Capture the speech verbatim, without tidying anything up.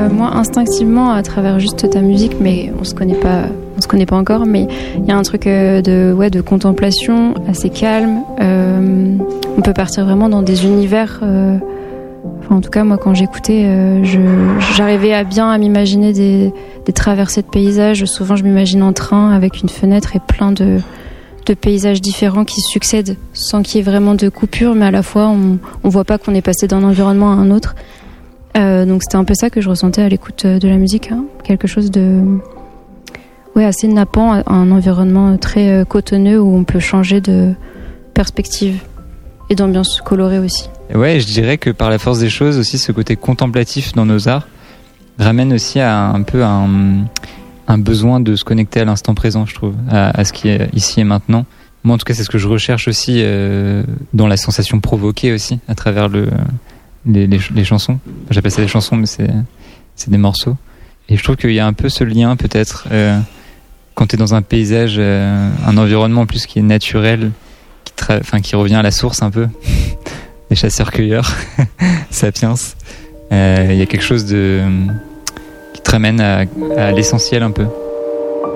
euh, moi, instinctivement, à travers juste ta musique, mais on se connaît pas, on se connaît pas encore, mais il y a un truc euh, de, ouais, de contemplation assez calme. Euh, on peut partir vraiment dans des univers. Euh, enfin, en tout cas, moi, quand j'écoutais, euh, je, j'arrivais à bien à m'imaginer des, des traversées de paysages. Souvent, je m'imagine en train avec une fenêtre et plein de de paysages différents qui succèdent sans qu'il y ait vraiment de coupure, mais à la fois on on voit pas qu'on est passé d'un environnement à un autre. Euh, donc c'était un peu ça que je ressentais à l'écoute de la musique, hein. Quelque chose de ouais, assez nappant, un environnement très cotonneux où on peut changer de perspective et d'ambiance colorée aussi. Ouais, je dirais que par la force des choses aussi, ce côté contemplatif dans nos arts ramène aussi à un peu un un besoin de se connecter à l'instant présent, je trouve, à, à ce qui est ici et maintenant. Moi, en tout cas, c'est ce que je recherche aussi euh, dans la sensation provoquée aussi, à travers le, les, les, les chansons. J'appelle ça des chansons, mais c'est, c'est des morceaux. Et je trouve qu'il y a un peu ce lien, peut-être, euh, quand tu es dans un paysage, euh, un environnement en plus qui est naturel, qui, tra- enfin, qui revient à la source un peu, les chasseurs-cueilleurs, sapiens. Il euh, y a quelque chose de... qui te ramène à, à l'essentiel un peu.